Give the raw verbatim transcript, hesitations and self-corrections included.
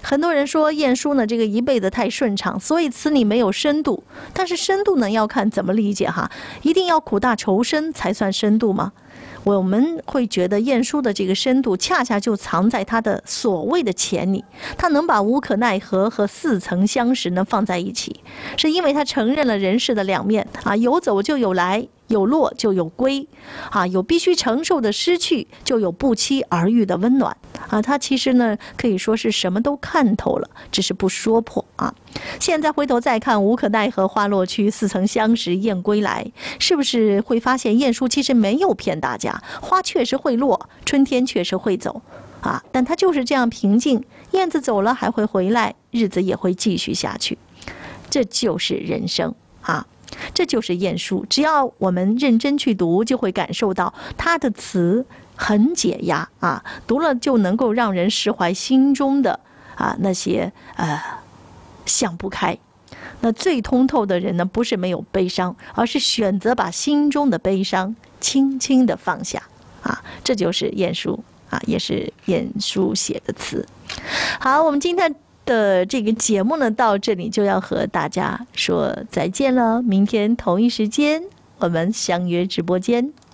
很多人说晏殊呢，这个一辈子太顺畅，所以词里没有深度。但是深度呢，要看怎么理解哈，一定要苦大仇深才算深度吗？我们会觉得晏殊的这个深度恰恰就藏在他的所谓的潜里，他能把无可奈何和似曾相识呢放在一起，是因为他承认了人世的两面啊，有走就有来，有落就有归啊，有必须承受的失去，就有不期而遇的温暖啊。他其实呢可以说是什么都看透了，只是不说破啊。现在回头再看无可奈何花落去，似曾相识燕归来，是不是会发现晏殊其实没有骗大家，花确实会落，春天确实会走啊，但他就是这样平静，燕子走了还会回来，日子也会继续下去，这就是人生啊。这就是晏殊，只要我们认真去读，就会感受到他的词很解压啊，读了就能够让人释怀心中的啊那些呃想不开。那最通透的人呢，不是没有悲伤，而是选择把心中的悲伤轻轻地放下啊，这就是晏殊啊，也是晏殊写的词。好，我们今天的这个节目呢，到这里就要和大家说再见了。明天同一时间，我们相约直播间。